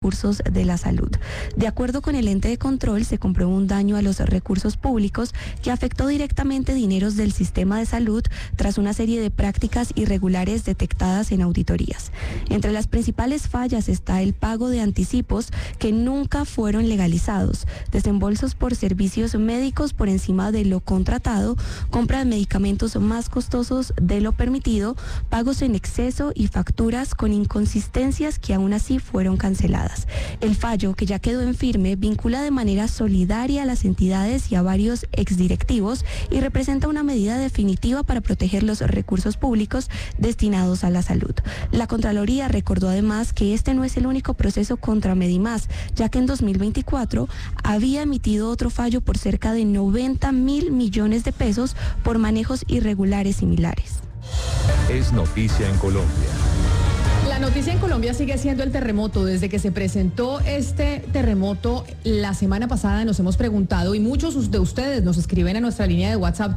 recursos de la salud. De acuerdo con el ente de control, se comprobó un daño a los recursos públicos que afectó directamente dineros del sistema de salud tras una serie de prácticas irregulares detectadas en auditorías. Entre las principales fallas está el pago de anticipos que nunca fueron legalizados, desembolsos por servicios médicos por encima de lo contratado, compra de medicamentos más costosos de lo permitido, pagos en exceso y facturas con inconsistencias que aún así fueron canceladas. El fallo, que ya quedó en firme, vincula de manera solidaria a las entidades y a varios exdirectivos y representa una medida definitiva para proteger los recursos públicos destinados a la salud. La Contraloría recordó además que este no es el único proceso contra Medimás, ya que en 2024 había emitido otro fallo por cerca de 90.000 millones de pesos por manejos irregulares similares. Es noticia en Colombia. La noticia en Colombia sigue siendo el terremoto. Desde que se presentó este terremoto la semana pasada nos hemos preguntado, y muchos de ustedes nos escriben a nuestra línea de WhatsApp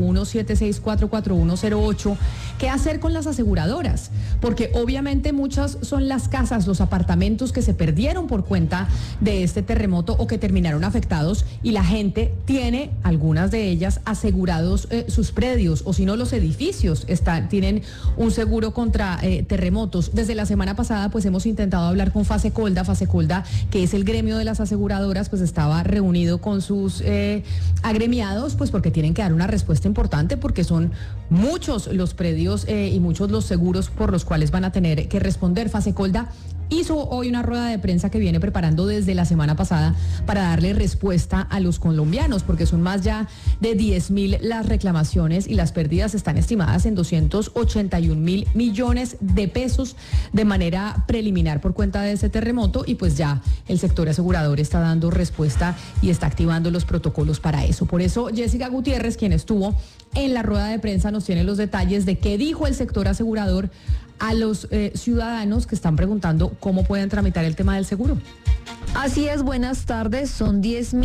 301-764-4108, ¿qué hacer con las aseguradoras? Porque obviamente muchas son las casas, los apartamentos que se perdieron por cuenta de este terremoto o que terminaron afectados, y la gente tiene, algunas de ellas, asegurados sus predios, o si no los edificios tienen un seguro contra terremotos. Desde la semana pasada pues hemos intentado hablar con Fasecolda, que es el gremio de las aseguradoras, pues estaba reunido con sus agremiados, pues porque tienen que dar una respuesta importante, porque son muchos los predios y muchos los seguros por los cuales van a tener que responder. Fasecolda hizo hoy una rueda de prensa que viene preparando desde la semana pasada para darle respuesta a los colombianos, porque son más ya de 10.000 las reclamaciones y las pérdidas están estimadas en 281.000 millones de pesos de manera preliminar por cuenta de ese terremoto, y pues ya el sector asegurador está dando respuesta y está activando los protocolos para eso. Por eso Jessica Gutiérrez, quien estuvo en la rueda de prensa, nos tiene los detalles de qué dijo el sector asegurador a los ciudadanos que están preguntando cómo pueden tramitar el tema del seguro. Así es, buenas tardes. Son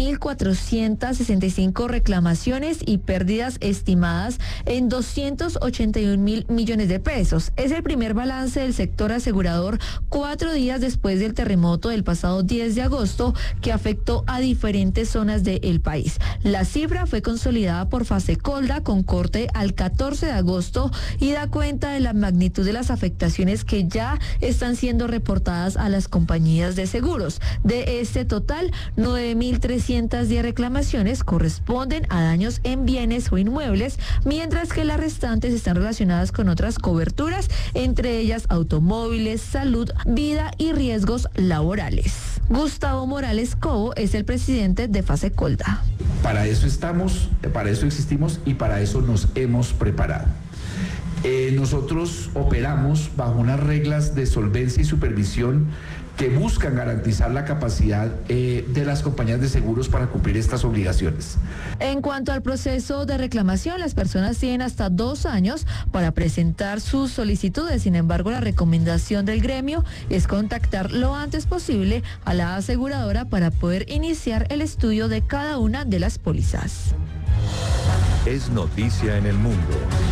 10.465 reclamaciones y pérdidas estimadas en 281.000 millones de pesos. Es el primer balance del sector asegurador 4 días después del terremoto del pasado 10 de agosto que afectó a diferentes zonas del país. La cifra fue consolidada por Fasecolda con corte al 14 de agosto y da cuenta de la magnitud de las afectaciones que ya están siendo reportadas a las compañías de seguros. De este total, 9.310 reclamaciones corresponden a daños en bienes o inmuebles, mientras que las restantes están relacionadas con otras coberturas, entre ellas automóviles, salud, vida y riesgos laborales. Gustavo Morales Cobo es el presidente de Fasecolda. Para eso estamos, para eso existimos y para eso nos hemos preparado. Nosotros operamos bajo unas reglas de solvencia y supervisión que buscan garantizar la capacidad de las compañías de seguros para cumplir estas obligaciones. En cuanto al proceso de reclamación, las personas tienen hasta 2 años para presentar sus solicitudes. Sin embargo, la recomendación del gremio es contactar lo antes posible a la aseguradora para poder iniciar el estudio de cada una de las pólizas. Es noticia en el mundo.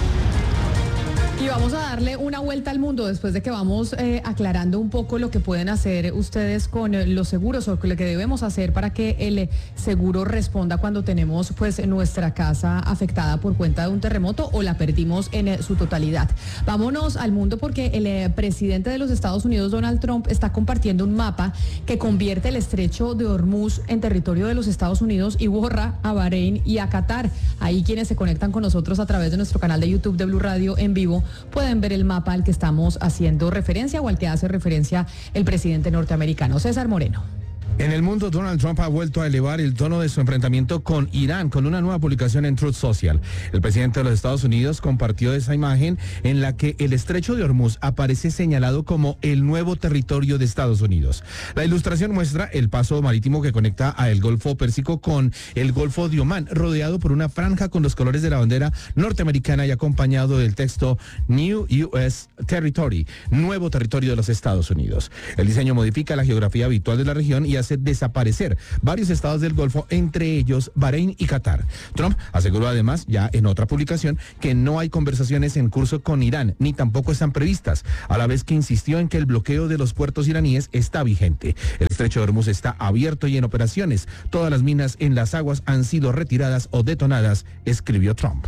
Y vamos a darle una vuelta al mundo después de que vamos aclarando un poco lo que pueden hacer ustedes con los seguros, o lo que debemos hacer para que el seguro responda cuando tenemos pues nuestra casa afectada por cuenta de un terremoto o la perdimos en su totalidad. Vámonos al mundo, porque el presidente de los Estados Unidos, Donald Trump, está compartiendo un mapa que convierte el estrecho de Hormuz en territorio de los Estados Unidos y borra a Bahrein y a Qatar. Ahí quienes se conectan con nosotros a través de nuestro canal de YouTube de Blue Radio en vivo pueden ver el mapa al que estamos haciendo referencia o al que hace referencia el presidente norteamericano. César Moreno. En el mundo, Donald Trump ha vuelto a elevar el tono de su enfrentamiento con Irán con una nueva publicación en Truth Social. El presidente de los Estados Unidos compartió esa imagen en la que el estrecho de Hormuz aparece señalado como el nuevo territorio de Estados Unidos. La ilustración muestra el paso marítimo que conecta a el Golfo Pérsico con el Golfo de Omán, rodeado por una franja con los colores de la bandera norteamericana y acompañado del texto New U.S. Territory, nuevo territorio de los Estados Unidos. El diseño modifica la geografía habitual de la región y hace hace desaparecer varios estados del Golfo, entre ellos Bahrein y Qatar. Trump aseguró además, ya en otra publicación, que no hay conversaciones en curso con Irán, ni tampoco están previstas, a la vez que insistió en que el bloqueo de los puertos iraníes está vigente. El estrecho de Hormuz está abierto y en operaciones. Todas las minas en las aguas han sido retiradas o detonadas, escribió Trump.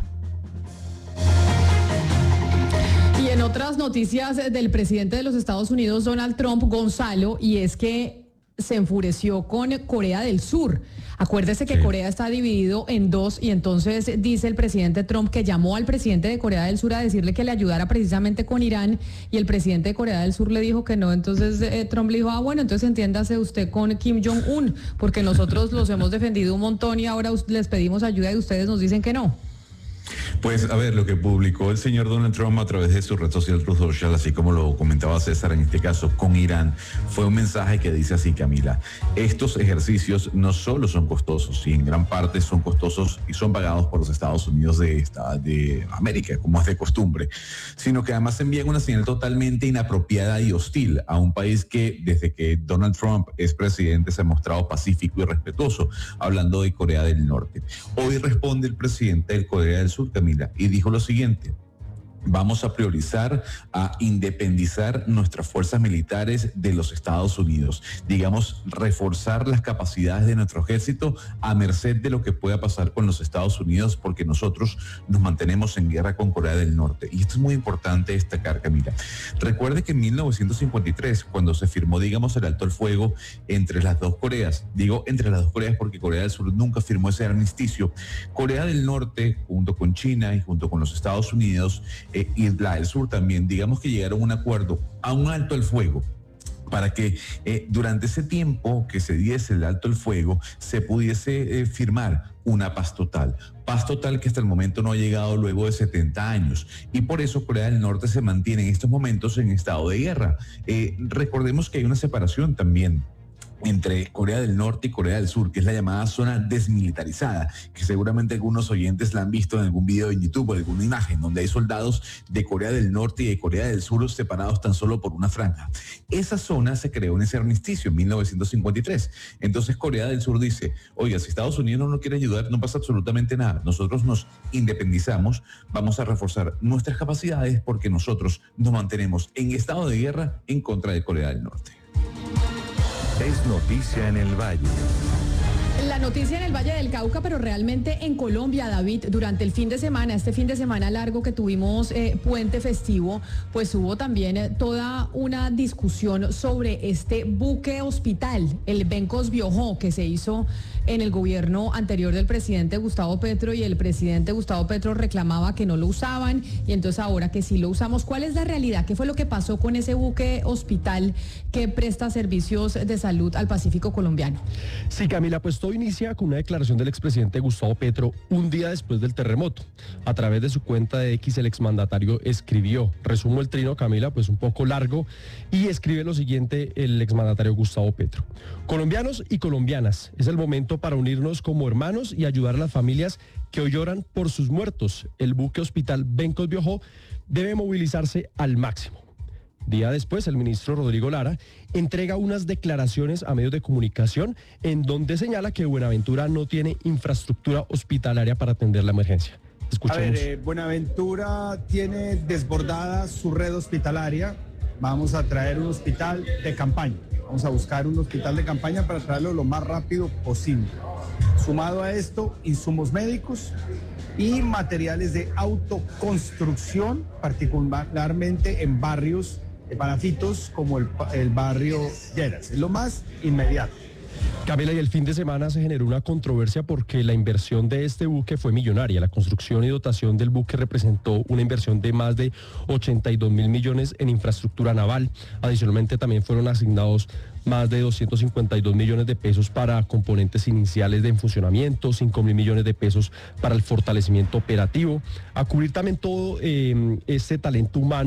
Y en otras noticias del presidente de los Estados Unidos, Donald Trump, Gonzalo, y es que se enfureció con Corea del Sur. Acuérdese que Corea está dividido en dos y entonces dice el presidente Trump que llamó al presidente de Corea del Sur a decirle que le ayudara precisamente con Irán y el presidente de Corea del Sur le dijo que no. Entonces Trump le dijo, bueno, entonces entiéndase usted con Kim Jong-un, porque nosotros los hemos defendido un montón y ahora les pedimos ayuda y ustedes nos dicen que no. Pues a ver, lo que publicó el señor Donald Trump a través de su red social Truth Social, así como lo comentaba César en este caso con Irán, fue un mensaje que dice así, Camila: estos ejercicios no solo son costosos, y en gran parte son costosos y son pagados por los Estados Unidos de América, como es de costumbre, sino que además envían una señal totalmente inapropiada y hostil a un país que desde que Donald Trump es presidente se ha mostrado pacífico y respetuoso, hablando de Corea del Norte. Hoy responde el presidente de Corea del Sur, Camila, y dijo lo siguiente: vamos a priorizar a independizar nuestras fuerzas militares de los Estados Unidos, digamos, reforzar las capacidades de nuestro ejército a merced de lo que pueda pasar con los Estados Unidos, porque nosotros nos mantenemos en guerra con Corea del Norte. Y esto es muy importante destacar, Camila. Recuerde que en 1953, cuando se firmó, digamos, el alto el fuego entre las dos Coreas, digo entre las dos Coreas porque Corea del Sur nunca firmó ese armisticio, Corea del Norte, junto con China y junto con los Estados Unidos, y la del Sur también, digamos que llegaron a un acuerdo, a un alto el fuego, para que durante ese tiempo que se diese el alto el fuego se pudiese firmar una paz total que hasta el momento no ha llegado luego de 70 años, y por eso Corea del Norte se mantiene en estos momentos en estado de guerra. Recordemos que hay una separación también entre Corea del Norte y Corea del Sur, que es la llamada zona desmilitarizada, que seguramente algunos oyentes la han visto en algún video en YouTube o alguna imagen, donde hay soldados de Corea del Norte y de Corea del Sur separados tan solo por una franja. Esa zona se creó en ese armisticio en 1953. Entonces Corea del Sur dice, oiga, si Estados Unidos no nos quiere ayudar, no pasa absolutamente nada. Nosotros nos independizamos, vamos a reforzar nuestras capacidades porque nosotros nos mantenemos en estado de guerra en contra de Corea del Norte. Es noticia en el Valle. La noticia en el Valle del Cauca, pero realmente en Colombia, David, durante el fin de semana, este fin de semana largo que tuvimos puente festivo, pues hubo también toda una discusión sobre este buque hospital, el Bencos Biojó, que se hizo en el gobierno anterior del presidente Gustavo Petro, y el presidente Gustavo Petro reclamaba que no lo usaban y entonces ahora que sí lo usamos. ¿Cuál es la realidad? ¿Qué fue lo que pasó con ese buque hospital que presta servicios de salud al Pacífico colombiano? Sí, Camila, pues todo inicia con una declaración del expresidente Gustavo Petro un día después del terremoto. A través de su cuenta de X, el exmandatario escribió, resumo el trino, Camila, pues un poco largo, y escribe lo siguiente el exmandatario Gustavo Petro: colombianos y colombianas, es el momento para unirnos como hermanos y ayudar a las familias que hoy lloran por sus muertos. El buque hospital Bencos Biojó debe movilizarse al máximo. Día después, el ministro Rodrigo Lara entrega unas declaraciones a medios de comunicación en donde señala que Buenaventura no tiene infraestructura hospitalaria para atender la emergencia. Escuchemos. A ver, Buenaventura tiene desbordada su red hospitalaria. Vamos a traer un hospital de campaña. Vamos a buscar un hospital de campaña para traerlo lo más rápido posible. Sumado a esto, insumos médicos y materiales de autoconstrucción, particularmente en barrios panafitos como el barrio Lleras. Es lo más inmediato. Camila, y el fin de semana se generó una controversia porque la inversión de este buque fue millonaria. La construcción y dotación del buque representó una inversión de más de 82 mil millones en infraestructura naval. Adicionalmente también fueron asignados más de 252 millones de pesos para componentes iniciales de funcionamiento, 5 mil millones de pesos para el fortalecimiento operativo. A cubrir también todo este talento humano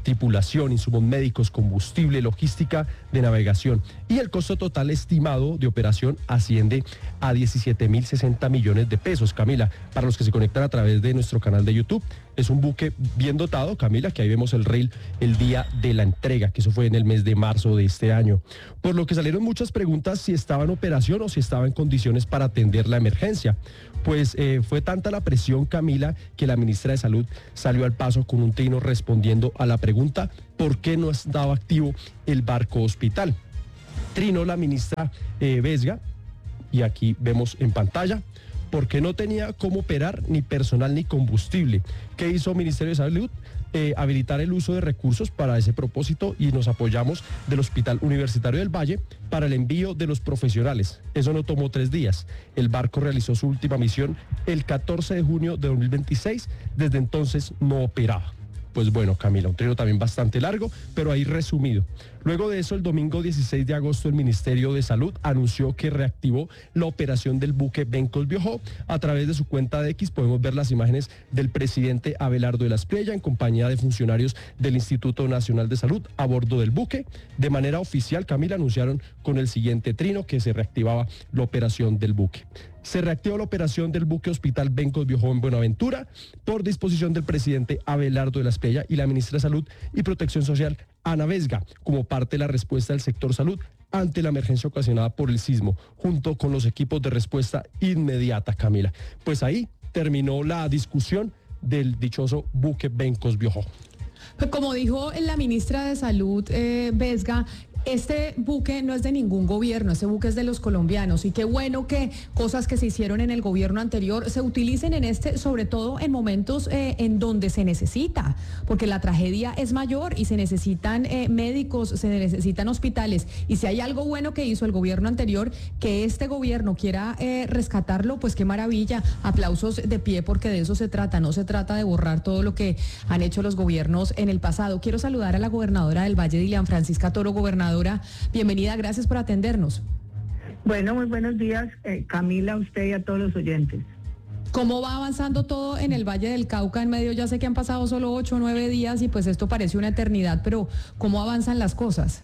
tripulación, insumos médicos, combustible, logística de navegación. Y el costo total estimado de operación asciende a 17.060 millones de pesos. Camila, para los que se conectan a través de nuestro canal de YouTube, es un buque bien dotado, Camila, que ahí vemos el reel el día de la entrega, que eso fue en el mes de marzo de este año. Por lo que salieron muchas preguntas si estaba en operación o si estaba en condiciones para atender la emergencia. Pues fue tanta la presión, Camila, que la ministra de Salud salió al paso con un trino respondiendo a la pregunta ¿por qué no estaba activo el barco hospital? Trino la ministra Vesga, y aquí vemos en pantalla, porque no tenía cómo operar ni personal ni combustible. ¿Qué hizo el Ministerio de Salud? Habilitar el uso de recursos para ese propósito y nos apoyamos del Hospital Universitario del Valle para el envío de los profesionales. Eso no tomó 3 días. El barco realizó su última misión el 14 de junio de 2026. Desde entonces no operaba. Pues bueno, Camila, un trino también bastante largo, pero ahí resumido. Luego de eso, el domingo 16 de agosto, el Ministerio de Salud anunció que reactivó la operación del buque Bencos Biojó. A través de su cuenta de X podemos ver las imágenes del presidente Abelardo de la Espriella en compañía de funcionarios del Instituto Nacional de Salud a bordo del buque. De manera oficial, Camila, anunciaron con el siguiente trino que se reactivaba la operación del buque. Se reactivó la operación del buque Hospital Bencos Biojó en Buenaventura por disposición del presidente Abelardo de la Espriella y la ministra de Salud y Protección Social, Ana Vesga, como parte de la respuesta del sector salud ante la emergencia ocasionada por el sismo, junto con los equipos de respuesta inmediata, Camila. Pues ahí terminó la discusión del dichoso buque Bencos Biojó. Como dijo la ministra de Salud, Vesga, este buque no es de ningún gobierno, este buque es de los colombianos y qué bueno que cosas que se hicieron en el gobierno anterior se utilicen en este, sobre todo en momentos en donde se necesita, porque la tragedia es mayor y se necesitan médicos, se necesitan hospitales y si hay algo bueno que hizo el gobierno anterior, que este gobierno quiera rescatarlo, pues qué maravilla, aplausos de pie porque de eso se trata, no se trata de borrar todo lo que han hecho los gobiernos en el pasado. Quiero saludar a la gobernadora del Valle, Dilian Francisca Toro. Gobernadora, bienvenida, gracias por atendernos. Bueno, muy buenos días, Camila, a usted y a todos los oyentes. ¿Cómo va avanzando todo en el Valle del Cauca? En medio, ya sé que han pasado solo 8 o 9 días y pues esto parece una eternidad, pero ¿cómo avanzan las cosas?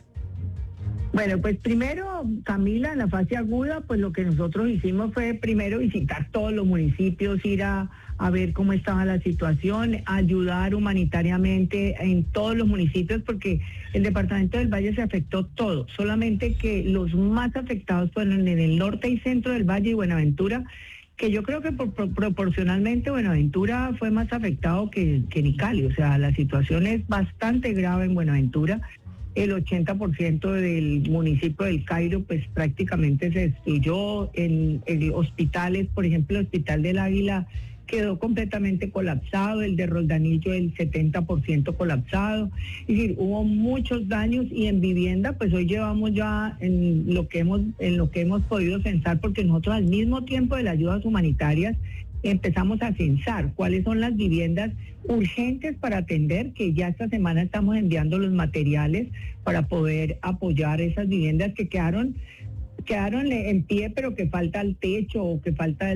Bueno, pues primero, Camila, en la fase aguda, pues lo que nosotros hicimos fue primero visitar todos los municipios, ir a ver cómo estaba la situación, ayudar humanitariamente en todos los municipios, porque el departamento del Valle se afectó todo, solamente que los más afectados fueron en el norte y centro del Valle y Buenaventura, que yo creo que proporcionalmente Buenaventura fue más afectado que Cali, o sea, la situación es bastante grave en Buenaventura. El 80% del municipio del Cairo pues prácticamente se destruyó. En hospitales, por ejemplo, el Hospital del Águila quedó completamente colapsado, el de Roldanillo el 70% colapsado. Es decir, hubo muchos daños y en vivienda pues hoy llevamos ya en lo que hemos podido censar, porque nosotros al mismo tiempo de las ayudas humanitarias empezamos a censar cuáles son las viviendas urgentes para atender, que ya esta semana estamos enviando los materiales para poder apoyar esas viviendas que quedaron en pie, pero que falta el techo o que falta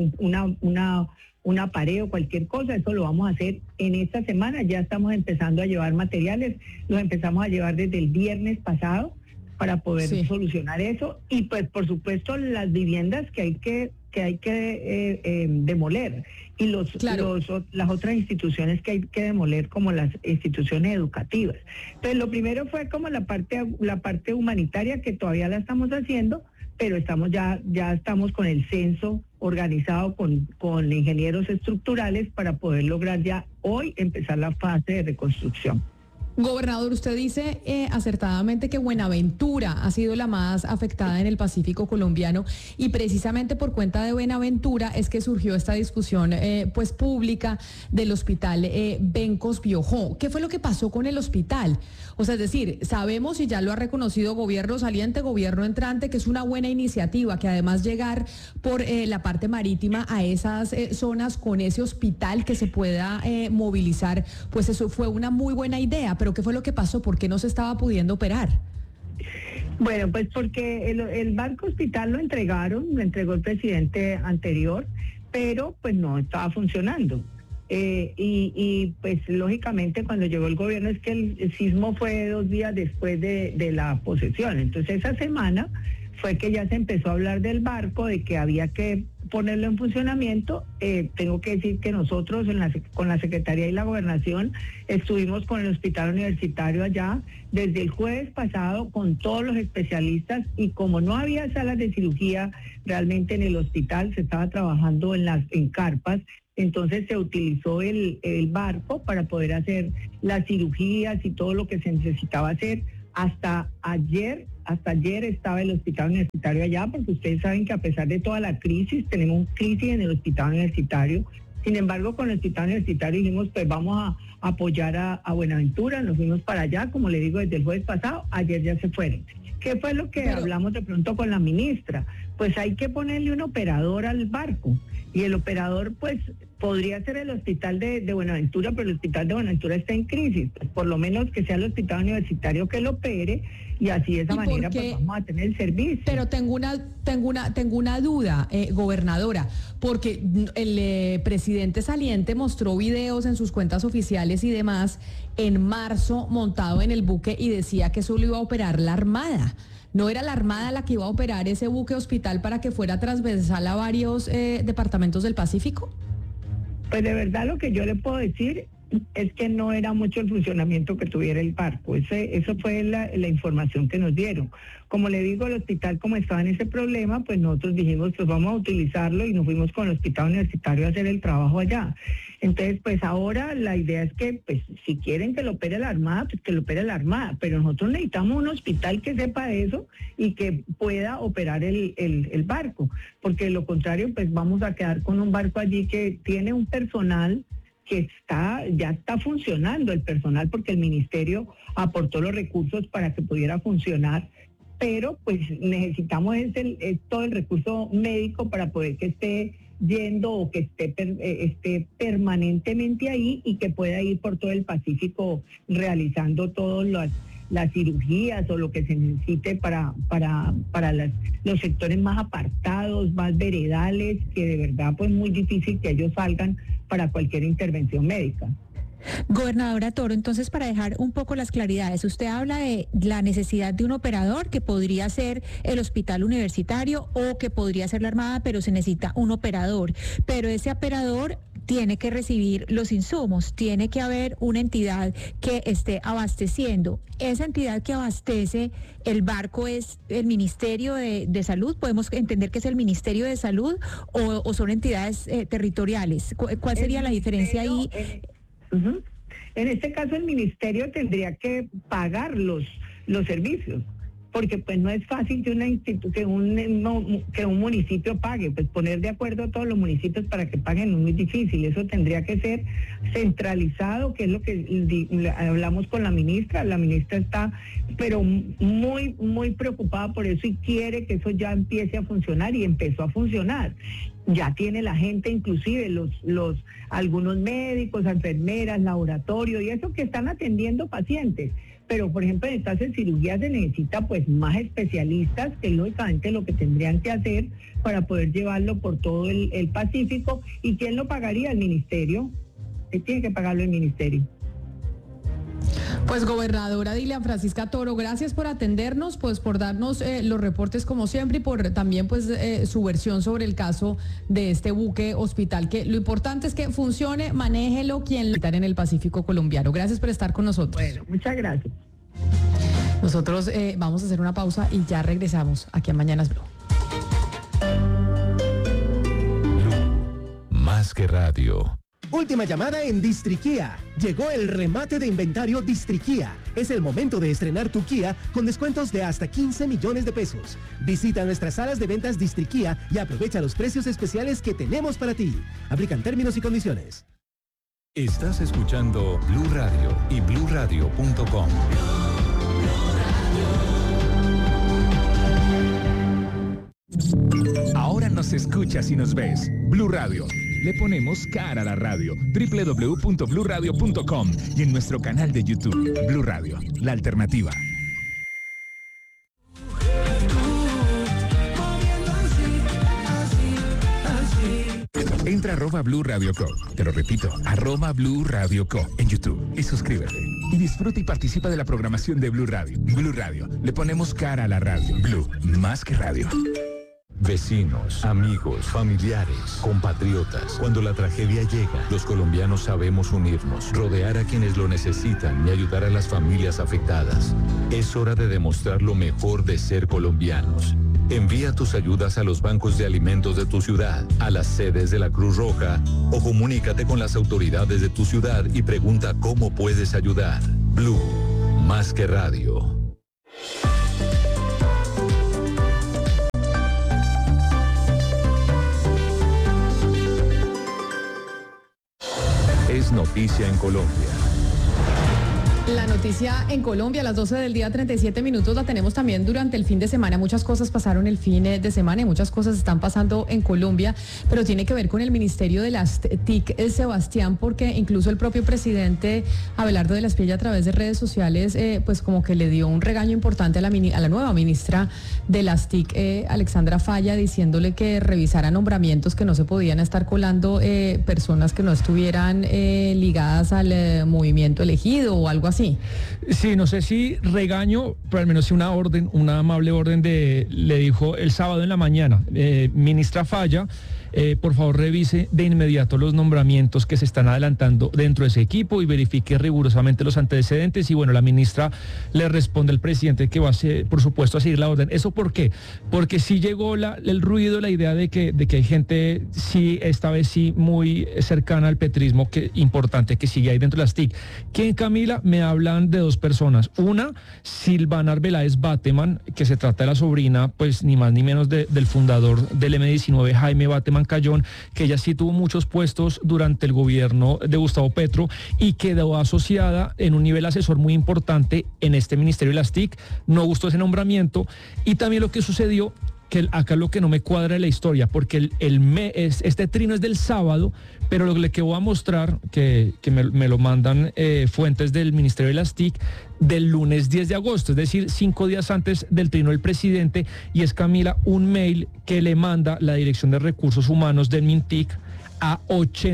una pared o cualquier cosa. Eso lo vamos a hacer en esta semana. Ya estamos empezando a llevar materiales, los empezamos a llevar desde el viernes pasado para poder solucionar eso. Y pues por supuesto las viviendas que hay que demoler y las otras instituciones que hay que demoler, como las instituciones educativas. Entonces lo primero fue como la parte humanitaria, que todavía la estamos haciendo, pero ya estamos con el censo organizado con ingenieros estructurales para poder lograr ya hoy empezar la fase de reconstrucción. Gobernador, usted dice acertadamente que Buenaventura ha sido la más afectada en el Pacífico colombiano y precisamente por cuenta de Buenaventura es que surgió esta discusión pues pública del hospital Bencos Biojó. ¿Qué fue lo que pasó con el hospital? O sea, es decir, sabemos y ya lo ha reconocido gobierno saliente, gobierno entrante, que es una buena iniciativa, que además llegar por la parte marítima a esas zonas con ese hospital que se pueda movilizar, pues eso fue una muy buena idea. Pero ¿qué fue lo que pasó? ¿Por qué no se estaba pudiendo operar? Bueno, pues porque el barco hospital lo entregó el presidente anterior, pero pues no estaba funcionando. y pues lógicamente cuando llegó el gobierno es que el sismo fue 2 días después de la posesión. Entonces esa semana fue que ya se empezó a hablar del barco, de que había que ponerlo en funcionamiento. Tengo que decir que nosotros con la Secretaría y la Gobernación estuvimos con el Hospital Universitario allá desde el jueves pasado con todos los especialistas, y como no había salas de cirugía realmente en el hospital, se estaba trabajando en carpas. Entonces se utilizó el barco para poder hacer las cirugías y todo lo que se necesitaba hacer. Hasta ayer estaba el hospital universitario allá, porque ustedes saben que a pesar de toda la crisis, tenemos crisis en el hospital universitario. Sin embargo, con el hospital universitario dijimos, pues vamos a apoyar a Buenaventura, nos fuimos para allá, como le digo, desde el jueves pasado, ayer ya se fueron. ¿Qué fue lo que hablamos de pronto con la ministra? Pues hay que ponerle un operador al barco, y el operador pues podría ser el hospital de Buenaventura, pero el hospital de Buenaventura está en crisis. Pues por lo menos que sea el hospital universitario que lo opere, y así de esa manera pues vamos a tener el servicio. Pero tengo una duda, gobernadora, porque el presidente saliente mostró videos en sus cuentas oficiales y demás en marzo montado en el buque y decía que eso lo iba a operar la Armada. ¿No era la Armada la que iba a operar ese buque hospital para que fuera transversal a varios departamentos del Pacífico? Pues de verdad lo que yo le puedo decir es que no era mucho el funcionamiento que tuviera el barco. Eso fue la información que nos dieron. Como le digo, el hospital, como estaba en ese problema, pues nosotros dijimos, pues vamos a utilizarlo, y nos fuimos con el hospital universitario a hacer el trabajo allá. Entonces, pues ahora la idea es que, pues si quieren que lo opere la Armada, pues que lo opere la Armada, pero nosotros necesitamos un hospital que sepa eso y que pueda operar el barco, porque de lo contrario, pues vamos a quedar con un barco allí que tiene un personal que ya está funcionando el personal, porque el ministerio aportó los recursos para que pudiera funcionar, pero pues necesitamos todo el recurso médico para poder que esté yendo o que esté permanentemente ahí, y que pueda ir por todo el Pacífico realizando todas las cirugías o lo que se necesite para los sectores más apartados, más veredales, que de verdad pues muy difícil que ellos salgan para cualquier intervención médica. Gobernadora Toro, entonces, para dejar un poco las claridades, usted habla de la necesidad de un operador que podría ser el hospital universitario o que podría ser la Armada, pero se necesita un operador, pero ese operador tiene que recibir los insumos, tiene que haber una entidad que esté abasteciendo. Esa entidad que abastece el barco es el Ministerio de Salud. ¿Podemos entender que es el Ministerio de Salud o son entidades territoriales? ¿Cuál sería la diferencia ahí? En este caso el ministerio tendría que pagar los servicios, porque pues no es fácil que un municipio pague, pues poner de acuerdo a todos los municipios para que paguen es muy difícil. Eso tendría que ser centralizado, que es lo que hablamos con la ministra. La ministra está pero muy muy preocupada por eso y quiere que eso ya empiece a funcionar, y empezó a funcionar. Ya tiene la gente, inclusive algunos médicos, enfermeras, laboratorio y eso, que están atendiendo pacientes. Pero, por ejemplo, en estas cirugías se necesita pues más especialistas, que es lógicamente lo que tendrían que hacer para poder llevarlo por todo el Pacífico. ¿Y quién lo pagaría? El ministerio. Tiene que pagarlo el ministerio. Pues gobernadora Dilian Francisca Toro, gracias por atendernos, pues por darnos los reportes como siempre, y por también pues su versión sobre el caso de este buque hospital, que lo importante es que funcione, manéjelo quien lo está en el Pacífico colombiano. Gracias por estar con nosotros. Bueno, muchas gracias. Nosotros vamos a hacer una pausa y ya regresamos aquí a Mañanas Blue. Más que radio. Última llamada en Distriquía. Llegó el remate de inventario Distriquía. Es el momento de estrenar tu Kia con descuentos de hasta 15 millones de pesos. Visita nuestras salas de ventas Distriquía y aprovecha los precios especiales que tenemos para ti. Aplican términos y condiciones. Estás escuchando Blue Radio y bluradio.com. Ahora nos escuchas y nos ves. Blue Radio. Le ponemos cara a la radio. www.bluradio.com y en nuestro canal de YouTube. Blue Radio, la alternativa. En Entra a @Blue Radio Co. Te lo repito, @Blue Radio Co. en YouTube y suscríbete. Y disfruta y participa de la programación de Blue Radio. Blue Radio, le ponemos cara a la radio. Blue, más que radio. Vecinos, amigos, familiares, compatriotas. Cuando la tragedia llega, los colombianos sabemos unirnos, rodear a quienes lo necesitan y ayudar a las familias afectadas. Es hora de demostrar lo mejor de ser colombianos. Envía tus ayudas a los bancos de alimentos de tu ciudad, a las sedes de la Cruz Roja o comunícate con las autoridades de tu ciudad y pregunta cómo puedes ayudar. Blue, más que radio. Es noticia en Colombia. La noticia en Colombia a las 12 del día, 37 minutos, la tenemos también durante el fin de semana. Muchas cosas pasaron el fin de semana y muchas cosas están pasando en Colombia, pero tiene que ver con el Ministerio de las TIC, Sebastián, porque incluso el propio presidente Abelardo de la Espriella a través de redes sociales, pues como que le dio un regaño importante a la nueva ministra de las TIC, Alexandra Falla, diciéndole que revisara nombramientos, que no se podían estar colando personas que no estuvieran ligadas al movimiento elegido o algo así. Sí, no sé si regaño, pero al menos sí una amable orden le dijo el sábado en la mañana, ministra Falla, por favor revise de inmediato los nombramientos que se están adelantando dentro de ese equipo y verifique rigurosamente los antecedentes. Y bueno, la ministra le responde al presidente que va a ser, por supuesto, a seguir la orden. ¿Eso por qué? Porque sí llegó el ruido, la idea de que hay gente, sí, esta vez sí, muy cercana al petrismo, que importante, que sigue ahí dentro de las TIC. ¿Quién, Camila? Me hablan de dos personas. Una, Silvana Arbeláez Bateman, que se trata de la sobrina, pues ni más ni menos del fundador del M19, Jaime Bateman Cayón, que ella sí tuvo muchos puestos durante el gobierno de Gustavo Petro y quedó asociada en un nivel asesor muy importante en este Ministerio de las TIC. No gustó ese nombramiento. Y también lo que sucedió, que acá lo que no me cuadra de la historia, porque este trino es del sábado, pero lo que voy a mostrar, que me lo mandan fuentes del Ministerio de las TIC, del lunes 10 de agosto, es decir, 5 días antes del trino del presidente, y es, Camila, un mail que le manda la Dirección de Recursos Humanos del MINTIC a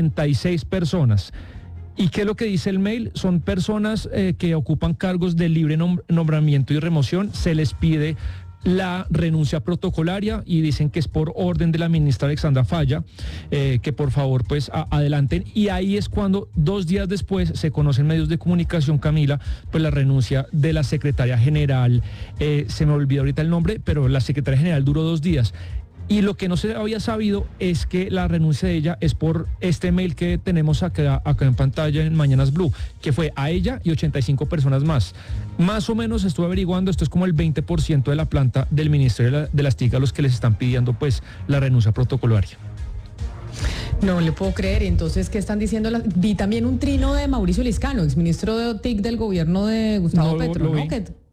86 personas. ¿Y qué es lo que dice el mail? Son personas que ocupan cargos de libre nombramiento y remoción. Se les pide la renuncia protocolaria y dicen que es por orden de la ministra Alexandra Falla, que por favor pues adelanten. Y ahí es cuando 2 días después se conoce en medios de comunicación, Camila, pues la renuncia de la secretaria general, se me olvidó ahorita el nombre, pero la secretaria general duró 2 días. Y lo que no se había sabido es que la renuncia de ella es por este mail que tenemos acá en pantalla en Mañanas Blue, que fue a ella y 85 personas más. Más o menos estuve averiguando, esto es como el 20% de la planta del Ministerio de las TIC a los que les están pidiendo pues la renuncia protocolaria. No le puedo creer. Entonces, ¿qué están diciendo? Vi también un trino de Mauricio Liscano, exministro de TIC del gobierno de Gustavo Petro, ¿no?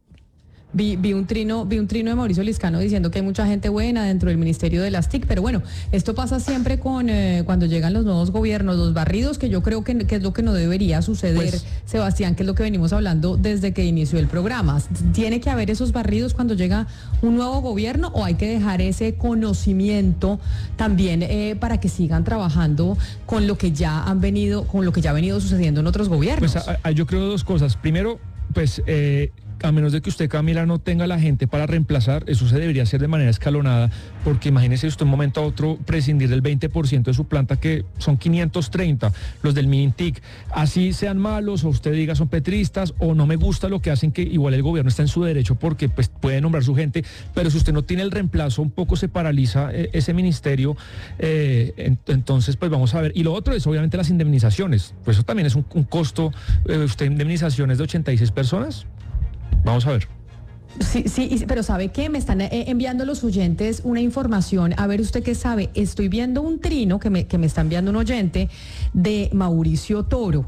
Vi un trino de Mauricio Liscano diciendo que hay mucha gente buena dentro del Ministerio de las TIC, pero bueno, esto pasa siempre cuando llegan los nuevos gobiernos, los barridos, que yo creo que es lo que no debería suceder, pues, Sebastián, que es lo que venimos hablando desde que inició el programa. ¿Tiene que haber esos barridos cuando llega un nuevo gobierno o hay que dejar ese conocimiento también para que sigan trabajando con lo que ya ha venido sucediendo en otros gobiernos? Pues yo creo 2 cosas. Primero, pues a menos de que usted, Camila, no tenga la gente para reemplazar, eso se debería hacer de manera escalonada, porque imagínese usted un momento a otro prescindir del 20% de su planta, que son 530, los del MINTIC, así sean malos, o usted diga son petristas, o no me gusta lo que hacen, que igual el gobierno está en su derecho, porque pues puede nombrar su gente, pero si usted no tiene el reemplazo, un poco se paraliza ese ministerio, entonces pues vamos a ver. Y lo otro es obviamente las indemnizaciones, pues eso también es un costo, usted indemnizaciones de 86 personas. Vamos a ver. Sí, pero ¿sabe qué? Me están enviando los oyentes una información. A ver, ¿usted qué sabe? Estoy viendo un trino que me está enviando un oyente de Mauricio Toro.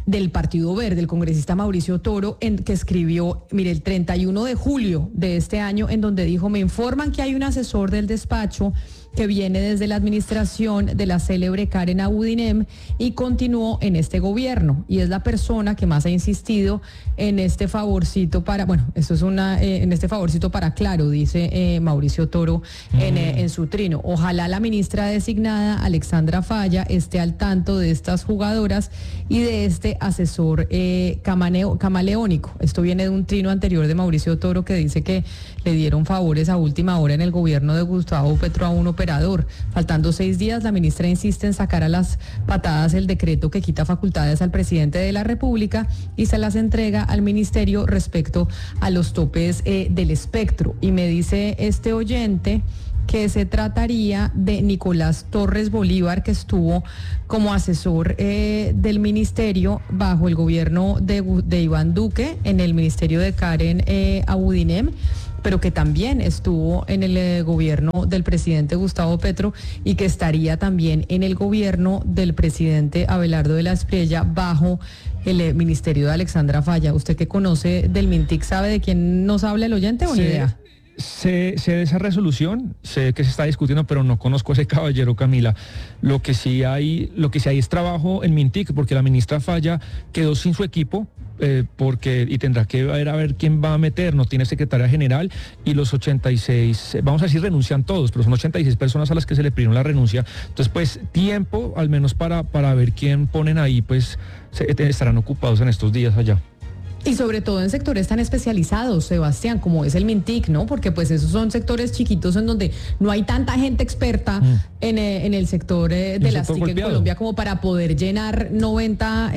del Partido Verde, el congresista Mauricio Toro, que escribió, mire, el 31 de julio de este año, en donde dijo: me informan que hay un asesor del despacho que viene desde la administración de la célebre Karen Abudinem y continuó en este gobierno, y es la persona que más ha insistido en este favorcito para, bueno, esto es en este favorcito para Claro, dice Mauricio Toro en su trino. Ojalá la ministra designada, Alexandra Falla, esté al tanto de estas jugadoras y de este asesor camaleónico. Esto viene de un trino anterior de Mauricio Toro, que dice que le dieron favores a última hora en el gobierno de Gustavo Petro a un operador. Faltando 6 días, la ministra insiste en sacar a las patadas el decreto que quita facultades al presidente de la República y se las entrega al ministerio respecto a los topes del espectro. Y me dice este oyente que se trataría de Nicolás Torres Bolívar, que estuvo como asesor del ministerio bajo el gobierno de Iván Duque, en el ministerio de Karen Abudinem, pero que también estuvo en el gobierno del presidente Gustavo Petro y que estaría también en el gobierno del presidente Abelardo de la Espriella bajo el ministerio de Alexandra Falla. ¿Usted que conoce del MINTIC sabe de quién nos habla el oyente o ni idea? Sé de esa resolución, sé que se está discutiendo, pero no conozco a ese caballero, Camila. Lo que sí hay es trabajo en MINTIC, porque la ministra Falla quedó sin su equipo, y tendrá que ver a ver quién va a meter. No tiene secretaria general, y los 86, vamos a decir, renuncian todos, pero son 86 personas a las que se le pidieron la renuncia. Entonces, pues, tiempo, al menos para ver quién ponen ahí, pues, estarán ocupados en estos días allá. Y sobre todo en sectores tan especializados, Sebastián, como es el MINTIC, ¿no? Porque pues esos son sectores chiquitos en donde no hay tanta gente experta en el sector de las TIC en Colombia como para poder llenar 90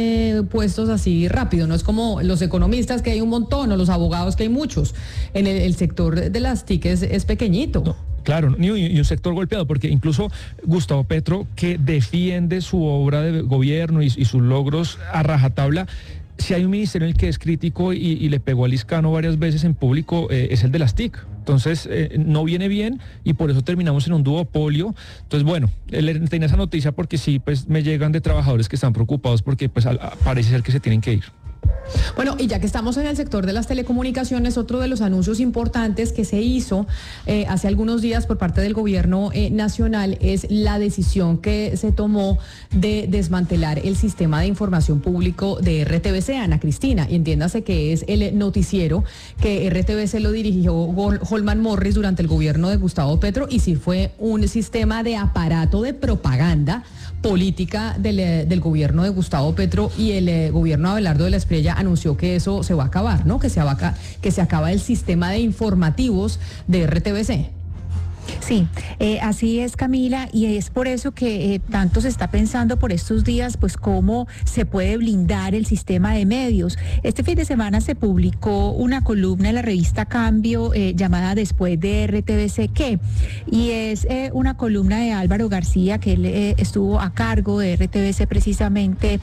puestos así rápido. No es como los economistas, que hay un montón, o los abogados, que hay muchos. En el sector de las TIC es pequeñito. No. Claro, y un sector golpeado, porque incluso Gustavo Petro, que defiende su obra de gobierno y sus logros a rajatabla, si hay un ministerio en el que es crítico y le pegó a Liscano varias veces en público, es el de las TIC. Entonces, no viene bien y por eso terminamos en un duopolio. Entonces, bueno, tenía esa noticia porque sí, pues me llegan de trabajadores que están preocupados porque pues parece ser que se tienen que ir. Bueno, y ya que estamos en el sector de las telecomunicaciones, otro de los anuncios importantes que se hizo hace algunos días por parte del gobierno nacional es la decisión que se tomó de desmantelar el sistema de información público de RTBC, Ana Cristina, y entiéndase que es el noticiero que RTBC lo dirigió Holman Morris durante el gobierno de Gustavo Petro, y sí fue un sistema de aparato de propaganda política del gobierno de Gustavo Petro, y el gobierno de Abelardo de la Espriella anunció que eso se va a acabar, ¿no? Que se acaba el sistema de informativos de RTBC. Sí, así es, Camila, y es por eso que tanto se está pensando por estos días, pues cómo se puede blindar el sistema de medios. Este fin de semana se publicó una columna en la revista Cambio llamada Después de RTBC ¿Qué? Y es una columna de Álvaro García, que él estuvo a cargo de RTBC precisamente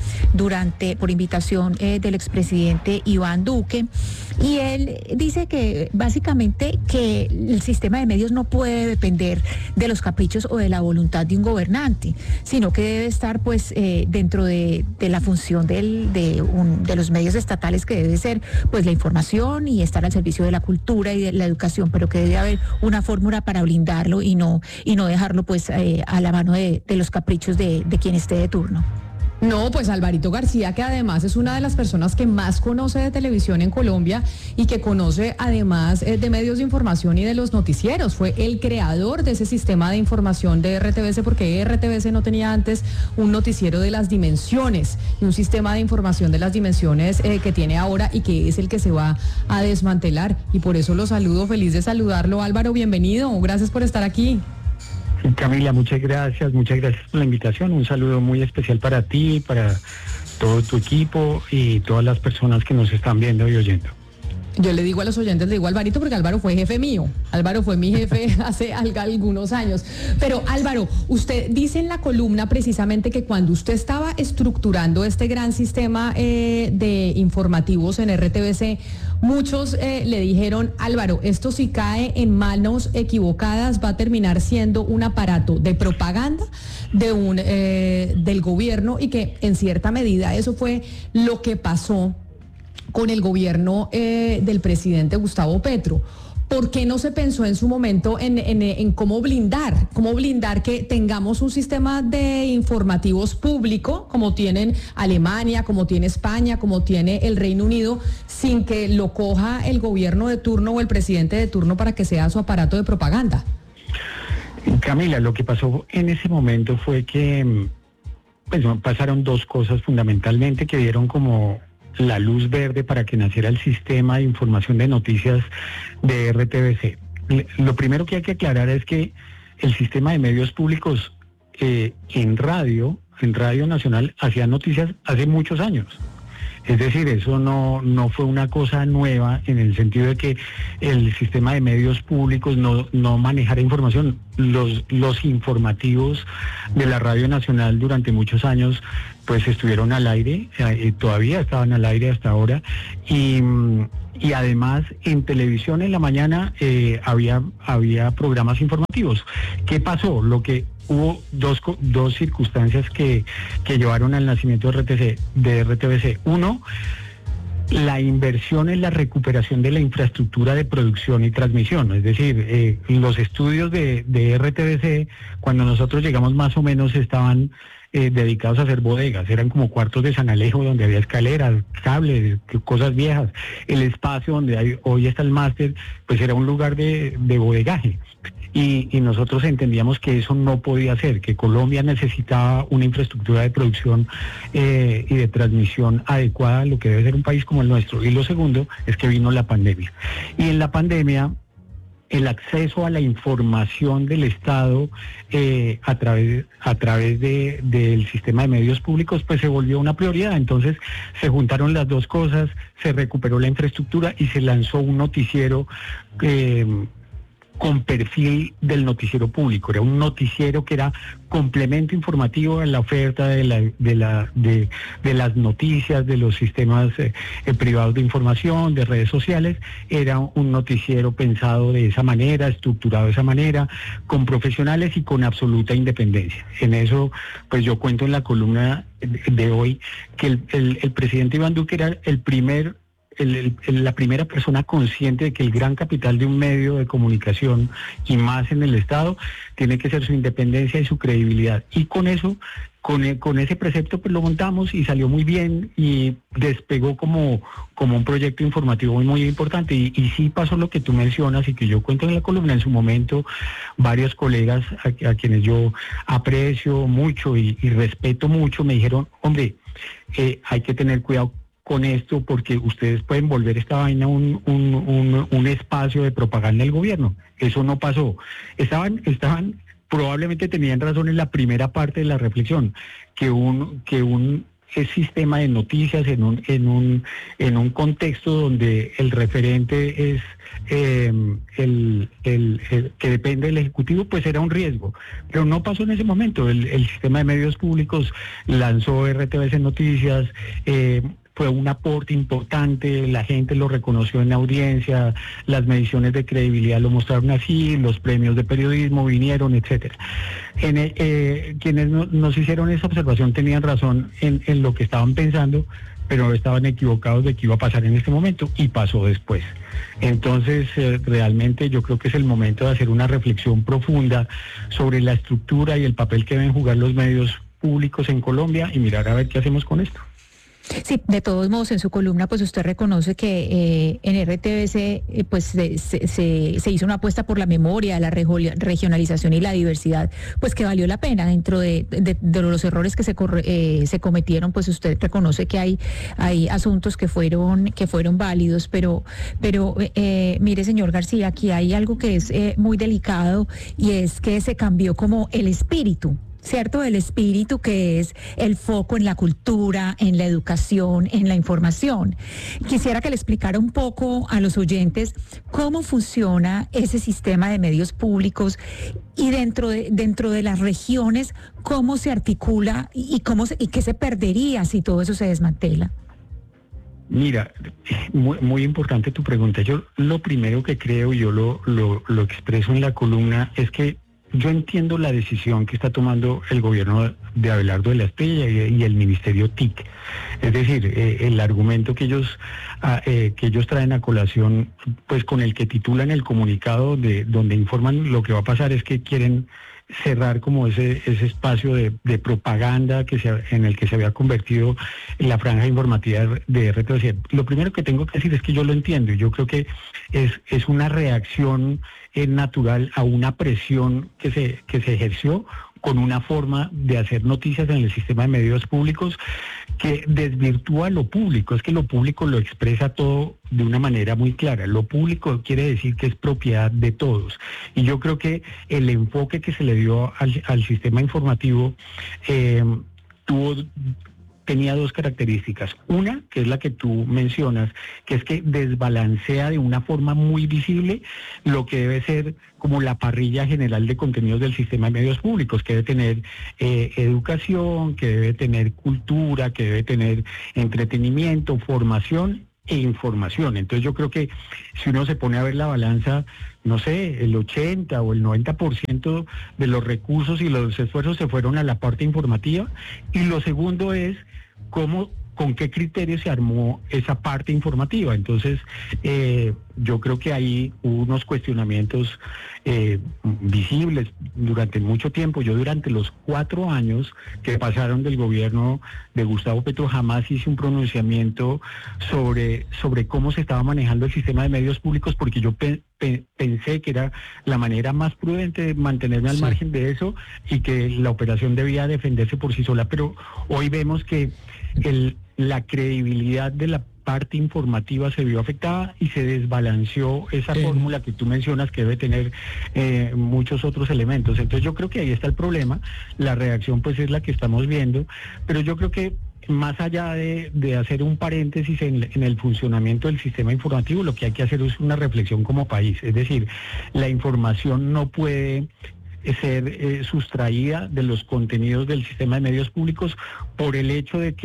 por invitación del expresidente Iván Duque, y él dice que básicamente que el sistema de medios no puede depender de los caprichos o de la voluntad de un gobernante, sino que debe estar pues dentro de la función de los medios estatales, que debe ser pues la información y estar al servicio de la cultura y de la educación, pero que debe haber una fórmula para blindarlo y no dejarlo pues a la mano de los caprichos de quien esté de turno. No, pues Alvarito García, que además es una de las personas que más conoce de televisión en Colombia y que conoce además de medios de información y de los noticieros, fue el creador de ese sistema de información de RTBC, porque RTBC no tenía antes un noticiero de las dimensiones y un sistema de información de las dimensiones que tiene ahora, y que es el que se va a desmantelar, y por eso lo saludo, feliz de saludarlo. Álvaro, bienvenido, gracias por estar aquí. Camila, muchas gracias por la invitación. Un saludo muy especial para ti, para todo tu equipo y todas las personas que nos están viendo y oyendo. Yo le digo a los oyentes, le digo a Alvarito porque Álvaro fue jefe mío. Álvaro fue mi jefe hace algunos años. Pero Álvaro, usted dice en la columna precisamente que cuando usted estaba estructurando este gran sistema de informativos en RTBC, muchos le dijeron, Álvaro, esto si cae en manos equivocadas va a terminar siendo un aparato de propaganda del gobierno, y que en cierta medida eso fue lo que pasó con el gobierno del presidente Gustavo Petro. ¿Por qué no se pensó en su momento en cómo blindar que tengamos un sistema de informativos público como tienen Alemania, como tiene España, como tiene el Reino Unido, sin que lo coja el gobierno de turno o el presidente de turno para que sea su aparato de propaganda? Camila, lo que pasó en ese momento fue que pasaron dos cosas fundamentalmente que dieron como la luz verde para que naciera el sistema de información de noticias de RTBC. Lo primero que hay que aclarar es que el sistema de medios públicos en Radio Nacional hacía noticias hace muchos años. Es decir, eso no fue una cosa nueva en el sentido de que el sistema de medios públicos no manejara información. Los informativos de la Radio Nacional durante muchos años pues estuvieron al aire, todavía estaban al aire hasta ahora, y además en televisión en la mañana había programas informativos. ¿Qué pasó? Hubo dos circunstancias que llevaron al nacimiento de RTBC. Uno, la inversión en la recuperación de la infraestructura de producción y transmisión. Es decir, los estudios de RTBC, cuando nosotros llegamos más o menos estaban dedicados a hacer bodegas, eran como cuartos de San Alejo donde había escaleras, cables, cosas viejas. El espacio donde hoy está el máster, pues era un lugar de bodegaje. Y nosotros entendíamos que eso no podía ser, que Colombia necesitaba una infraestructura de producción y de transmisión adecuada a lo que debe ser un país como el nuestro. Y lo segundo es que vino la pandemia. Y en la pandemia, el acceso a la información del Estado a través del sistema de medios públicos pues se volvió una prioridad. Entonces se juntaron las dos cosas, se recuperó la infraestructura y se lanzó un noticiero con perfil del noticiero público. Era un noticiero que era complemento informativo a la oferta de las noticias, de los sistemas privados de información, de redes sociales. Era un noticiero pensado de esa manera, estructurado de esa manera, con profesionales y con absoluta independencia. En eso, pues yo cuento en la columna de hoy que el presidente Iván Duque era la primera persona consciente de que el gran capital de un medio de comunicación, y más en el Estado, tiene que ser su independencia y su credibilidad. Y con eso, con ese precepto, pues lo montamos y salió muy bien y despegó como un proyecto informativo muy importante. Y sí pasó lo que tú mencionas y que yo cuento en la columna. En su momento, varios colegas a quienes yo aprecio mucho y respeto mucho me dijeron, hombre, hay que tener cuidado con esto porque ustedes pueden volver esta vaina un espacio de propaganda del gobierno. Eso no pasó. Probablemente tenían razón en la primera parte de la reflexión, que un sistema de noticias en un contexto donde el referente es el que depende del Ejecutivo, pues era un riesgo. Pero no pasó en ese momento. El sistema de medios públicos lanzó RTBC Noticias, fue un aporte importante, la gente lo reconoció en la audiencia, las mediciones de credibilidad lo mostraron así, los premios de periodismo vinieron, etcétera. Quienes nos hicieron esa observación tenían razón en lo que estaban pensando, pero estaban equivocados de qué iba a pasar en este momento, y pasó después. Entonces, realmente yo creo que es el momento de hacer una reflexión profunda sobre la estructura y el papel que deben jugar los medios públicos en Colombia y mirar a ver qué hacemos con esto. Sí, de todos modos, en su columna, pues usted reconoce que en RTBC pues se hizo una apuesta por la memoria, la regionalización y la diversidad, pues que valió la pena dentro de los errores que se cometieron. Pues usted reconoce que hay asuntos que fueron válidos, pero mire, señor García, aquí hay algo que es muy delicado, y es que se cambió como el espíritu. ¿cierto? Del espíritu, que es el foco en la cultura, en la educación, en la información. Quisiera que le explicara un poco a los oyentes cómo funciona ese sistema de medios públicos y dentro de las regiones, cómo se articula y qué se perdería si todo eso se desmantela. Mira, muy importante tu pregunta. Yo lo primero que creo, yo lo expreso en la columna, es que yo entiendo la decisión que está tomando el gobierno de Abelardo de la Espriella y el Ministerio TIC. Es decir, el argumento que ellos traen a colación, pues con el que titulan el comunicado donde informan lo que va a pasar, es que quieren cerrar como ese espacio de propaganda en el que se había convertido la franja informativa de RTVC. Lo primero que tengo que decir es que yo lo entiendo, y yo creo que es una reacción natural a una presión que se ejerció con una forma de hacer noticias en el sistema de medios públicos que desvirtúa lo público. Es que lo público lo expresa todo de una manera muy clara. Lo público quiere decir que es propiedad de todos. Y yo creo que el enfoque que se le dio al sistema informativo tenía dos características. Una, que es la que tú mencionas, que es que desbalancea de una forma muy visible lo que debe ser como la parrilla general de contenidos del sistema de medios públicos, que debe tener educación, que debe tener cultura, que debe tener entretenimiento, formación e información. Entonces yo creo que si uno se pone a ver la balanza, no sé, el 80 o el 90% de los recursos y los esfuerzos se fueron a la parte informativa. Y lo segundo es con qué criterio se armó esa parte informativa. Entonces, yo creo que ahí hubo unos cuestionamientos visibles durante mucho tiempo. Yo durante los 4 años que pasaron del gobierno de Gustavo Petro jamás hice un pronunciamiento sobre cómo se estaba manejando el sistema de medios públicos, porque yo pensé que era la manera más prudente de mantenerme al margen de eso y que la operación debía defenderse por sí sola. Pero hoy vemos que la credibilidad de la parte informativa se vio afectada y se desbalanceó esa fórmula que tú mencionas, que debe tener muchos otros elementos. Entonces yo creo que ahí está el problema. La reacción pues es la que estamos viendo, pero yo creo que más allá de hacer un paréntesis en el funcionamiento del sistema informativo, lo que hay que hacer es una reflexión como país. Es decir, la información no puede ser sustraída de los contenidos del sistema de medios públicos por el hecho de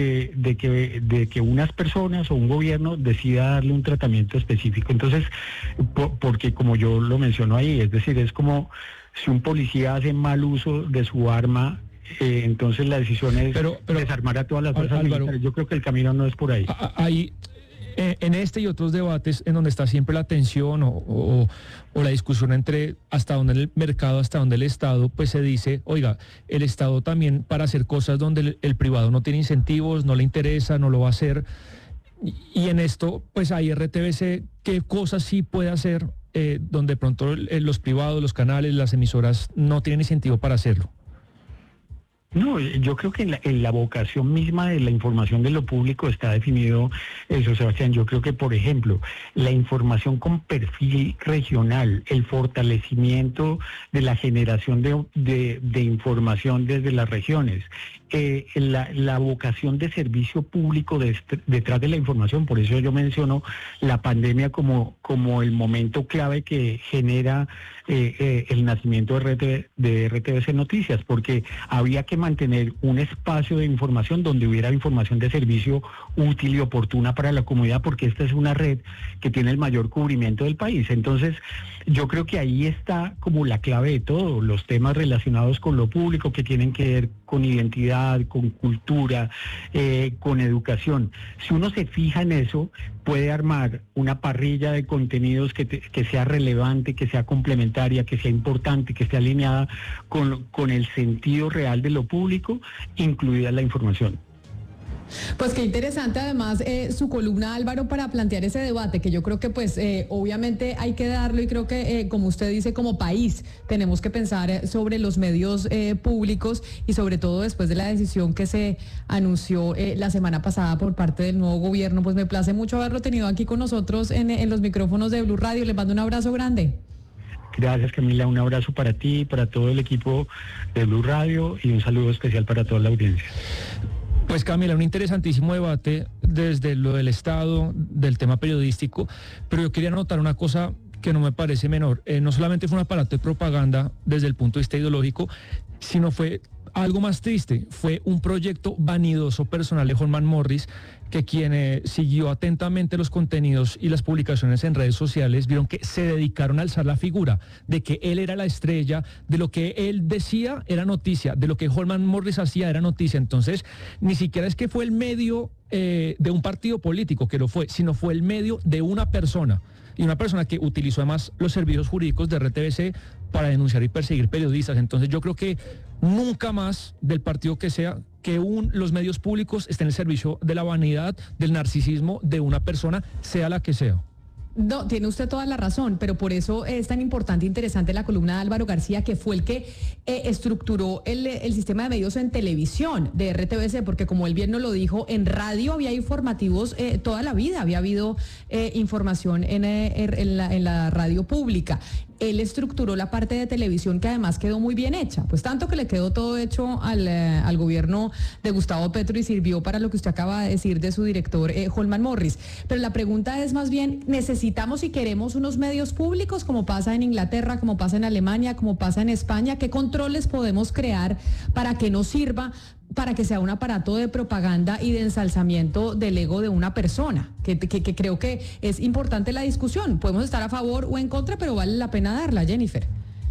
que unas personas o un gobierno decida darle un tratamiento específico. Entonces, porque como yo lo menciono ahí, es decir, es como si un policía hace mal uso de su arma, entonces la decisión es desarmar a todas las fuerzas militares. Yo creo que el camino no es por ahí. Ahí, en este y otros debates en donde está siempre la tensión o la discusión entre hasta dónde el mercado, hasta dónde el Estado, pues se dice, oiga, el Estado también para hacer cosas donde el privado no tiene incentivos, no le interesa, no lo va a hacer. Y en esto, pues hay RTVC, ¿qué cosas sí puede hacer donde pronto los privados, los canales, las emisoras no tienen incentivo para hacerlo? No, yo creo que en la vocación misma de la información de lo público está definido eso, Sebastián. Yo creo que, por ejemplo, la información con perfil regional, el fortalecimiento de la generación de información desde las regiones, la vocación de servicio público detrás de la información. Por eso yo menciono la pandemia como el momento clave que genera el nacimiento de RTVC Noticias, porque había que mantener un espacio de información donde hubiera información de servicio útil y oportuna para la comunidad, porque esta es una red que tiene el mayor cubrimiento del país. Entonces, yo creo que ahí está como la clave de todo, los temas relacionados con lo público que tienen que ver con identidad, con cultura, con educación. Si uno se fija en eso, puede armar una parrilla de contenidos que sea relevante, que sea complementaria, que sea importante, que esté alineada con el sentido real de lo público, incluida la información. Pues qué interesante además su columna, Álvaro, para plantear ese debate, que yo creo que pues obviamente hay que darlo, y creo que como usted dice, como país tenemos que pensar sobre los medios públicos, y sobre todo después de la decisión que se anunció la semana pasada por parte del nuevo gobierno. Pues me place mucho haberlo tenido aquí con nosotros en los micrófonos de Blue Radio. Les mando un abrazo grande. Gracias, Camila, un abrazo para ti, para todo el equipo de Blue Radio y un saludo especial para toda la audiencia. Pues Camila, un interesantísimo debate desde lo del Estado, del tema periodístico, pero yo quería anotar una cosa que no me parece menor. No solamente fue un aparato de propaganda desde el punto de vista ideológico, sino fue algo más triste, fue un proyecto vanidoso personal de Holman Morris, que quien siguió atentamente los contenidos y las publicaciones en redes sociales vieron que se dedicaron a alzar la figura de que él era la estrella, de lo que él decía era noticia, de lo que Holman Morris hacía era noticia. Entonces, ni siquiera es que fue el medio de un partido político que lo fue, sino fue el medio de una persona. Y una persona que utilizó además los servicios jurídicos de RTBC para denunciar y perseguir periodistas. Entonces yo creo que nunca más, del partido que sea, que los medios públicos estén en el servicio de la vanidad, del narcisismo de una persona, sea la que sea. No, tiene usted toda la razón, pero por eso es tan importante e interesante la columna de Álvaro García, que fue el que estructuró el sistema de medios en televisión de RTBC, porque como él bien nos lo dijo, en radio había informativos toda la vida, había habido información en la radio pública. Él estructuró la parte de televisión, que además quedó muy bien hecha, pues tanto que le quedó todo hecho al gobierno de Gustavo Petro y sirvió para lo que usted acaba de decir de su director Holman Morris. Pero la pregunta es más bien, ¿necesitamos y queremos unos medios públicos como pasa en Inglaterra, como pasa en Alemania, como pasa en España? ¿Qué controles podemos crear para que nos sirva, para que sea un aparato de propaganda y de ensalzamiento del ego de una persona? Que creo que es importante la discusión. Podemos estar a favor o en contra, pero vale la pena darla, Jennifer.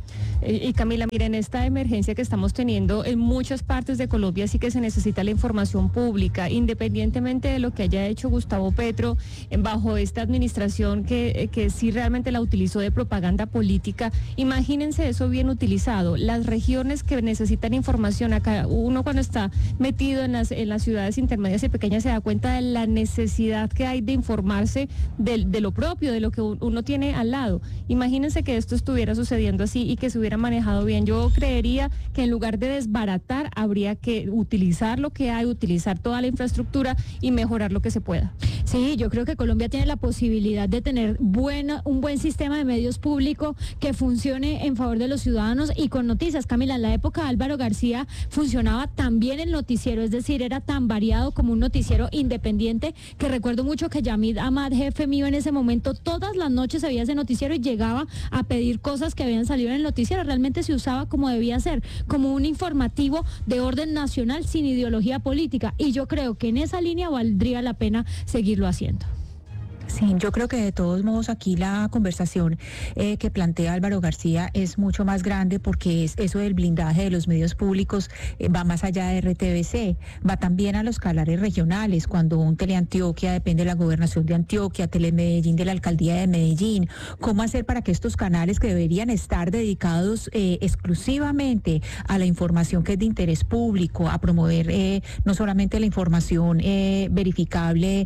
Y Camila, miren, esta emergencia que estamos teniendo en muchas partes de Colombia sí que se necesita la información pública, independientemente de lo que haya hecho Gustavo Petro bajo esta administración que sí realmente la utilizó de propaganda política. Imagínense eso bien utilizado. Las regiones que necesitan información, acá uno cuando está metido en las ciudades intermedias y pequeñas se da cuenta de la necesidad que hay de informarse de lo propio, de lo que uno tiene al lado. Imagínense que esto estuviera sucediendo así y que se hubiera manejado bien. Yo creería que en lugar de desbaratar, habría que utilizar lo que hay, utilizar toda la infraestructura y mejorar lo que se pueda. Sí, yo creo que Colombia tiene la posibilidad de tener un buen sistema de medios públicos que funcione en favor de los ciudadanos y con noticias. Camila, en la época de Álvaro García funcionaba tan bien el noticiero, es decir, era tan variado como un noticiero independiente, que recuerdo mucho que Yamid Ahmad, jefe mío en ese momento, todas las noches se veía ese noticiero y llegaba a pedir cosas que habían salido en el noticiero. Realmente se usaba como debía ser, como un informativo de orden nacional sin ideología política, y yo creo que en esa línea valdría la pena seguirlo haciendo. Sí, yo creo que de todos modos aquí la conversación que plantea Álvaro García es mucho más grande, porque eso del blindaje de los medios públicos va más allá de RTBC, va también a los canales regionales, cuando un Teleantioquia depende de la gobernación de Antioquia, Telemedellín de la alcaldía de Medellín. ¿Cómo hacer para que estos canales, que deberían estar dedicados exclusivamente a la información que es de interés público, a promover no solamente la información verificable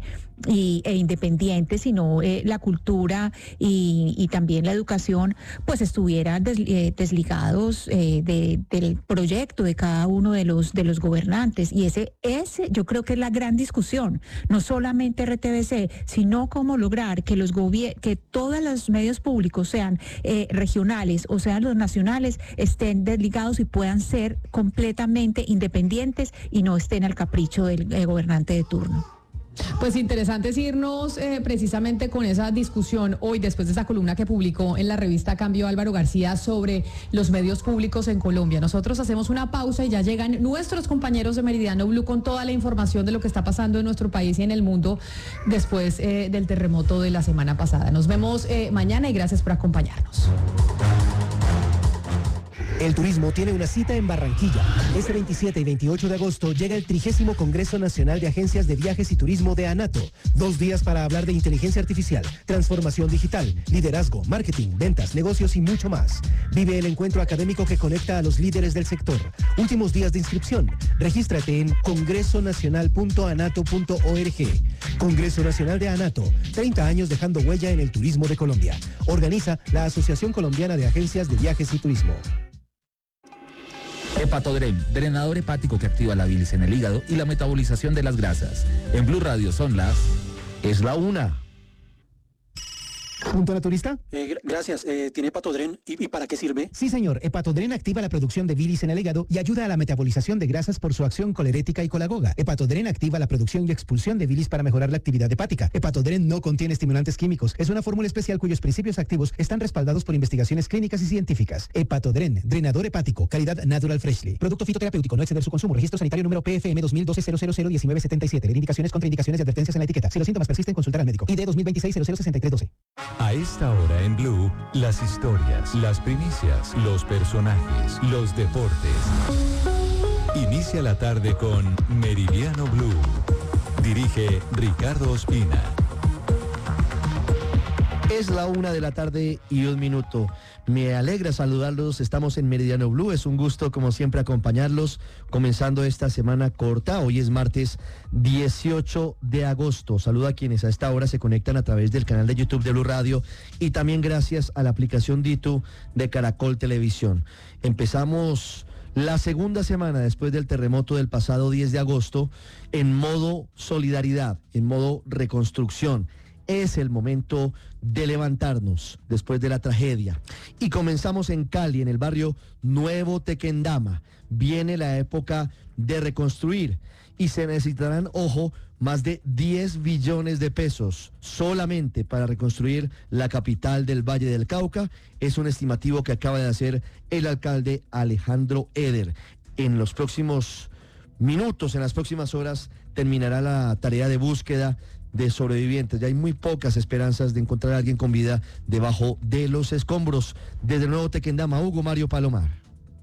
e independiente, sino la cultura y también la educación, pues estuvieran desligados del proyecto de cada uno de los gobernantes? Y ese yo creo que es la gran discusión, no solamente RTBC, sino cómo lograr que que todos los medios públicos, sean regionales o sean los nacionales, estén desligados y puedan ser completamente independientes y no estén al capricho del gobernante de turno. Pues interesante es irnos precisamente con esa discusión hoy, después de esa columna que publicó en la revista Cambio Álvaro García sobre los medios públicos en Colombia. Nosotros hacemos una pausa y ya llegan nuestros compañeros de Meridiano Blue con toda la información de lo que está pasando en nuestro país y en el mundo después del terremoto de la semana pasada. Nos vemos mañana y gracias por acompañarnos. El turismo tiene una cita en Barranquilla. Este 27 y 28 de agosto llega el 30º Congreso Nacional de Agencias de Viajes y Turismo de ANATO. 2 días para hablar de inteligencia artificial, transformación digital, liderazgo, marketing, ventas, negocios y mucho más. Vive el encuentro académico que conecta a los líderes del sector. Últimos días de inscripción. Regístrate en congresonacional.anato.org. Congreso Nacional de ANATO. 30 años dejando huella en el turismo de Colombia. Organiza la Asociación Colombiana de Agencias de Viajes y Turismo. Hepatodren, drenador hepático que activa la bilis en el hígado y la metabolización de las grasas. En Blue Radio son las... Es la 1. ¿Punto naturista? Gracias. ¿Tiene Hepatodren? ¿Y para qué sirve? Sí, señor. Hepatodren activa la producción de bilis en el hígado y ayuda a la metabolización de grasas por su acción colerética y colagoga. Hepatodren activa la producción y expulsión de bilis para mejorar la actividad hepática. Hepatodren no contiene estimulantes químicos. Es una fórmula especial cuyos principios activos están respaldados por investigaciones clínicas y científicas. Hepatodren, drenador hepático, calidad Natural Freshly. Producto fitoterapéutico, no exceder su consumo. Registro sanitario número PFM 2012-0001977. Ver indicaciones, contraindicaciones y advertencias en la etiqueta. Si los síntomas persisten, consultar al médico. ID 2026-006312. A esta hora en Blue, las historias, las primicias, los personajes, los deportes. Inicia la tarde con Meridiano Blue. Dirige Ricardo Ospina. Es la 1:01 p.m. Me alegra saludarlos, estamos en Meridiano Blue, es un gusto como siempre acompañarlos, comenzando esta semana corta, hoy es martes 18 de agosto. Saludo a quienes a esta hora se conectan a través del canal de YouTube de Blue Radio y también gracias a la aplicación Ditu de Caracol Televisión. Empezamos la segunda semana después del terremoto del pasado 10 de agosto en modo solidaridad, en modo reconstrucción. Es el momento de levantarnos después de la tragedia. Y comenzamos en Cali, en el barrio Nuevo Tequendama. Viene la época de reconstruir y se necesitarán, ojo, más de 10 billones de pesos solamente para reconstruir la capital del Valle del Cauca. Es un estimativo que acaba de hacer el alcalde Alejandro Eder. En los próximos minutos, en las próximas horas, terminará la tarea de búsqueda de sobrevivientes. Ya hay muy pocas esperanzas de encontrar a alguien con vida debajo de los escombros. Desde el Nuevo Tequendama, Hugo Mario Palomar.